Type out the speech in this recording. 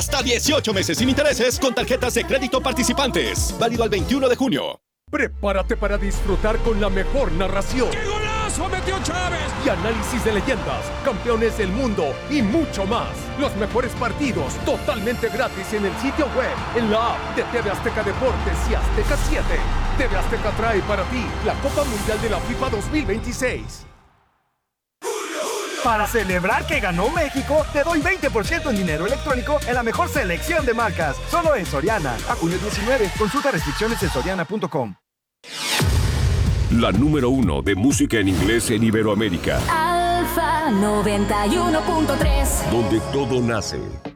Hasta 18 meses sin intereses con tarjetas de crédito participantes. Válido al 21 de junio. Prepárate para disfrutar con la mejor narración. ¡Qué golazo metió Chávez! Y análisis de leyendas, campeones del mundo y mucho más. Los mejores partidos totalmente gratis en el sitio web, en la app de TV Azteca Deportes y Azteca 7. TV Azteca trae para ti la Copa Mundial de la FIFA 2026. Para celebrar que ganó México, te doy 20% en dinero electrónico en la mejor selección de marcas. Solo en Soriana. A junio 19. Consulta restricciones en soriana.com. La número 1 de música en inglés en Iberoamérica. Alfa 91.3. Donde todo nace.